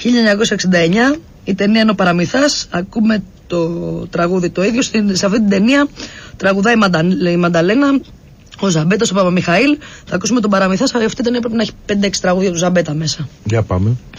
1969, η ταινία είναι ο Παραμυθάς. Ακούμε το τραγούδι το ίδιο. Σε αυτή την ταινία τραγουδάει η Μανταλένα, ο Ζαμπέτας, ο Παπαμιχαήλ. Θα ακούσουμε τον Παραμυθά. Αυτή η ταινία πρέπει να έχει 5-6 τραγούδια του Ζαμπέτα μέσα. Για πάμε.